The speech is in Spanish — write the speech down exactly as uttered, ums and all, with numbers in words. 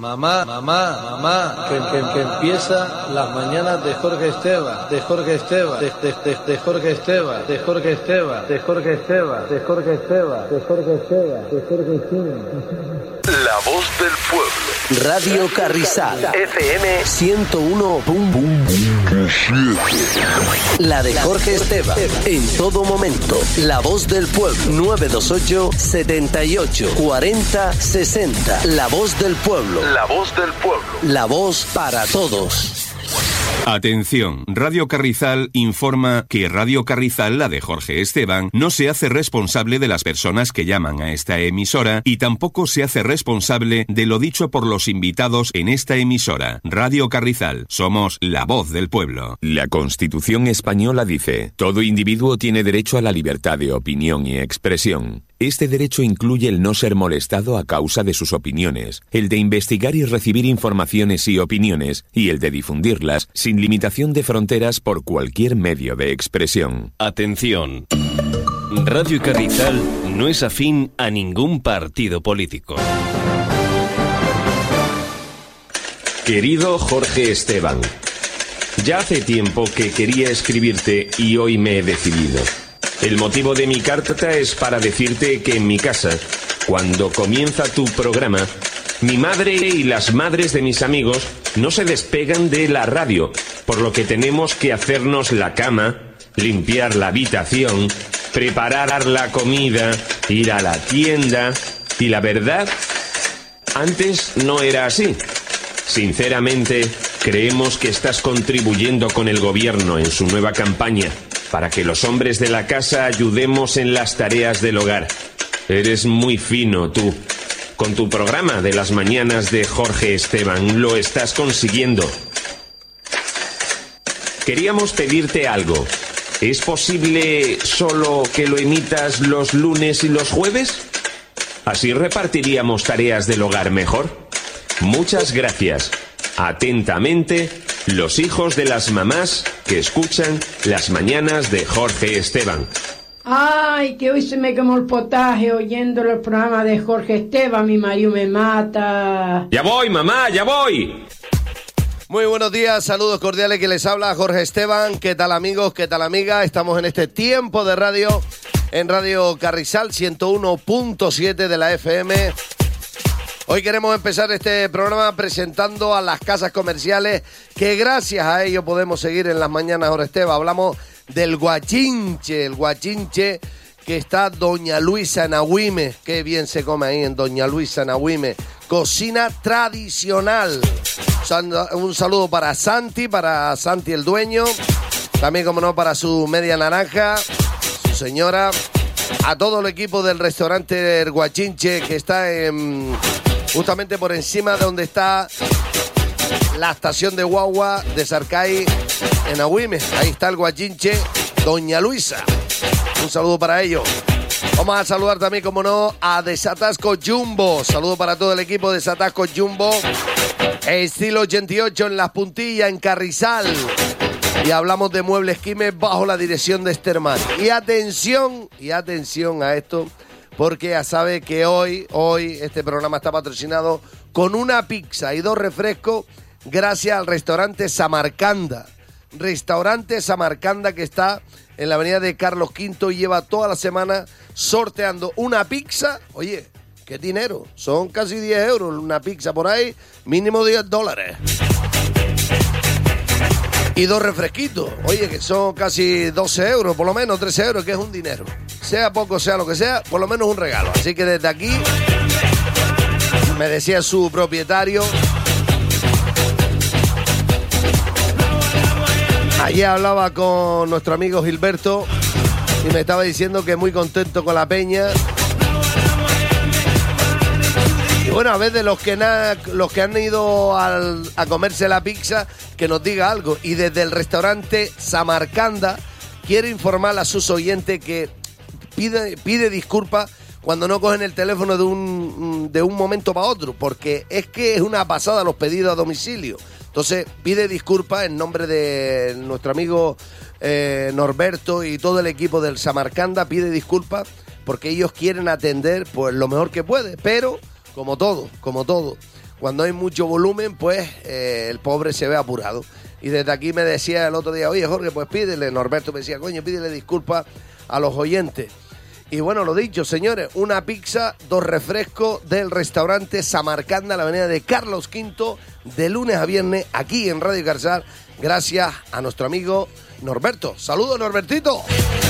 Mamá, mamá, mamá, que, que, que empieza las mañanas de Jorge Esteban, de Jorge Esteban, de, de, de, de Jorge Esteban, de Jorge Esteban, de Jorge Esteban, de Jorge Esteban, de Jorge Esteban, de Jorge Esteban. La voz del pueblo. Radio Carrizal. F M ciento uno punto siete. La de Jorge Esteban. En todo momento. La voz del pueblo. nueve dos ocho, setenta y ocho, cuarenta, sesenta. La voz del pueblo. La voz del pueblo. La voz para todos. Atención, Radio Carrizal informa que Radio Carrizal, la de Jorge Esteban, no se hace responsable de las personas que llaman a esta emisora y tampoco se hace responsable de lo dicho por los invitados en esta emisora. Radio Carrizal, somos la voz del pueblo. La Constitución española dice: todo individuo tiene derecho a la libertad de opinión y expresión. Este derecho incluye el no ser molestado a causa de sus opiniones, el de investigar y recibir informaciones y opiniones, y el de difundirlas sin limitación de fronteras por cualquier medio de expresión. Atención. Radio Carrizal no es afín a ningún partido político. Querido Jorge Esteban, ya hace tiempo que quería escribirte y hoy me he decidido. El motivo de mi carta es para decirte que en mi casa, cuando comienza tu programa, mi madre y las madres de mis amigos no se despegan de la radio, por lo que tenemos que hacernos la cama, limpiar la habitación, preparar la comida, ir a la tienda. Y la verdad, antes no era así. Sinceramente, creemos que estás contribuyendo con el gobierno en su nueva campaña para que los hombres de la casa ayudemos en las tareas del hogar. Eres muy fino, tú. Con tu programa de las mañanas de Jorge Esteban lo estás consiguiendo. Queríamos pedirte algo. ¿Es posible solo que lo emitas los lunes y los jueves? Así repartiríamos tareas del hogar mejor. Muchas gracias. Atentamente, los hijos de las mamás que escuchan las mañanas de Jorge Esteban. Ay, que hoy se me quemó el potaje oyendo el programa de Jorge Esteban. Mi marido me mata. ¡Ya voy, mamá, ya voy! Muy buenos días, saludos cordiales, que les habla Jorge Esteban. ¿Qué tal, amigos? ¿Qué tal, amigas? Estamos en este tiempo de radio, en Radio Carrizal ciento uno punto siete de la F M. Hoy queremos empezar este programa presentando a las casas comerciales que gracias a ello podemos seguir en las mañanas, Jorge Esteban. Hablamos del Guachinche, el Guachinche que está Doña Luisa en Agüime. Qué bien se come ahí en Doña Luisa en Agüime. Cocina tradicional. Un saludo para Santi, para Santi el dueño. También, como no, para su media naranja, su señora. A todo el equipo del restaurante El Guachinche, que está en, justamente por encima de donde está la estación de guagua de Sarcay en Agüime. Ahí está el Guachinche Doña Luisa. Un saludo para ellos. Vamos a saludar también, como no, a Desatasco Jumbo. Saludo para todo el equipo de Desatasco Jumbo. Estilo ochenta y ocho en Las Puntillas, en Carrizal. Y hablamos de Muebles Quime bajo la dirección de Esterman. Y atención, y atención a esto, porque ya sabe que hoy, hoy este programa está patrocinado con una pizza y dos refrescos gracias al restaurante Samarcanda. Restaurante Samarcanda, que está en la avenida de Carlos Quinto y lleva toda la semana sorteando una pizza. Oye, qué dinero, son casi diez euros una pizza por ahí, mínimo diez dólares. Y dos refresquitos, oye, que son casi doce euros, por lo menos trece euros, que es un dinero. Sea poco, sea lo que sea, por lo menos un regalo. Así que desde aquí, me decía su propietario, ayer hablaba con nuestro amigo Gilberto y me estaba diciendo que muy contento con la peña. Y bueno, a ver, de los que, na, los que han ido al, a comerse la pizza, que nos diga algo. Y desde el restaurante Samarcanda quiero informar a sus oyentes que pide, pide disculpas cuando no cogen el teléfono de un, de un momento para otro, porque es que es una pasada los pedidos a domicilio. Entonces pide disculpas en nombre de nuestro amigo eh, Norberto y todo el equipo del Samarcanda. Pide disculpas porque ellos quieren atender pues lo mejor que puede, pero como todo, como todo, cuando hay mucho volumen, pues eh, el pobre se ve apurado. Y desde aquí me decía el otro día, oye Jorge, pues pídele, Norberto me decía, coño, pídele disculpas a los oyentes. Y bueno, lo dicho, señores, una pizza, dos refrescos del restaurante Samarcanda, la avenida de Carlos quinto, de lunes a viernes, aquí en Radio Carrizal, gracias a nuestro amigo Norberto. ¡Saludos, Norbertito!